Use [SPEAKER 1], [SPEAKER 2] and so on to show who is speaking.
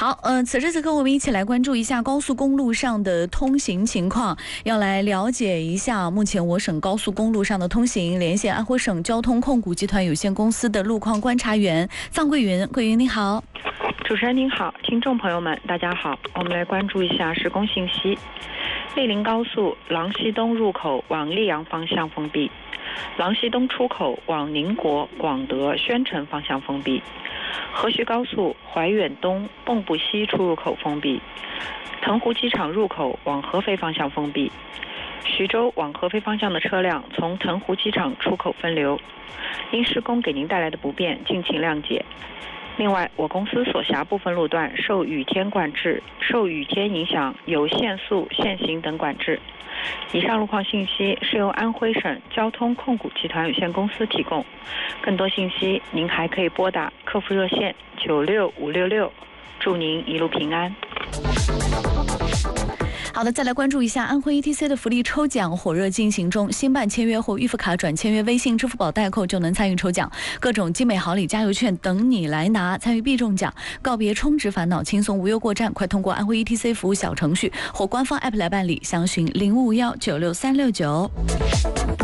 [SPEAKER 1] 好，此时此刻我们一起来关注一下高速公路上的通行情况，要来了解一下目前我省高速公路上的通行。连线安徽省交通控股集团有限公司的路况观察员臧桂云，桂云你好。
[SPEAKER 2] 主持人您好，听众朋友们大家好，我们来关注一下施工信息。莅临高速郎溪东入口往溧阳方向封闭，郎溪东出口往宁国、广德、宣城方向封闭，河徐高速怀远东、蚌埠西出入口封闭，腾湖机场入口往合肥方向封闭，徐州往合肥方向的车辆从腾湖机场出口分流，因施工给您带来的不便，敬请谅解。另外，我公司所辖部分路段受雨天管制，受雨天影响有限速、限行等管制。以上路况信息是由安徽省交通控股集团有限公司提供，更多信息您还可以拨打客服热线96566，祝您一路平安。
[SPEAKER 1] 好的，再来关注一下安徽 ETC 的福利抽奖火热进行中，新办签约或预付卡转签约微信、支付宝代扣就能参与抽奖，各种精美好礼、加油券等你来拿，参与必中奖，告别充值烦恼，轻松无忧过站，快通过安徽 ETC 服务小程序或官方 App 来办理，详询0551966369。